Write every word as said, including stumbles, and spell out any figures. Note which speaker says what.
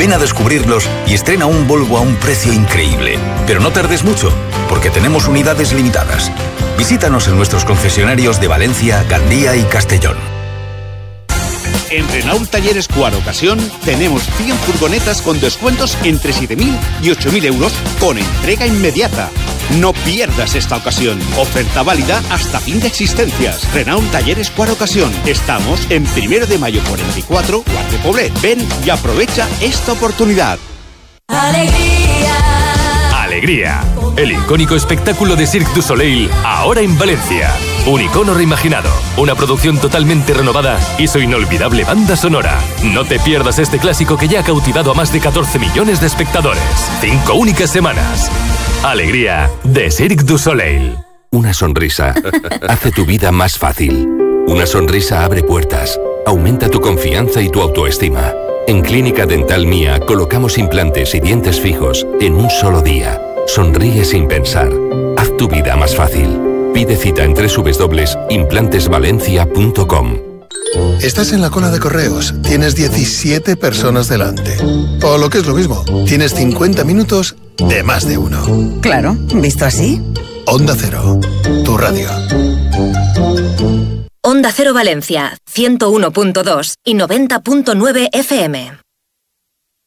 Speaker 1: Ven a descubrirlos y estrena un Volvo a un precio increíble. Pero no tardes mucho, porque tenemos unidades limitadas. Visítanos en nuestros concesionarios de Valencia, Gandía y Castellón.
Speaker 2: En Renault Talleres Cuar Ocasión tenemos cien furgonetas con descuentos entre siete mil y ocho mil euros con entrega inmediata. No pierdas esta ocasión. Oferta válida hasta fin de existencias. Renault Talleres Cuar Ocasión. Estamos en Primero de Mayo cuarenta y cuatro, Cuart de Poblet. Ven y aprovecha esta oportunidad.
Speaker 3: Alegría.
Speaker 4: Alegría. El icónico espectáculo de Cirque du Soleil, ahora en Valencia. Un icono reimaginado, una producción totalmente renovada y su inolvidable banda sonora. No te pierdas este clásico que ya ha cautivado a más de catorce millones de espectadores. Cinco únicas semanas. Alegría de Cirque du Soleil.
Speaker 5: Una sonrisa hace tu vida más fácil. Una sonrisa abre puertas, aumenta tu confianza y tu autoestima. En Clínica Dental Mía colocamos implantes y dientes fijos en un solo día. Sonríe sin pensar. Haz tu vida más fácil. Pide cita en doble u doble u doble u punto implantes valencia punto com.
Speaker 6: Estás en la cola de correos, tienes diecisiete personas delante. O lo que es lo mismo, tienes cincuenta minutos de más de uno.
Speaker 7: Claro, visto así.
Speaker 6: Onda Cero, tu radio.
Speaker 8: Onda Cero Valencia, ciento uno punto dos y noventa punto nueve F M.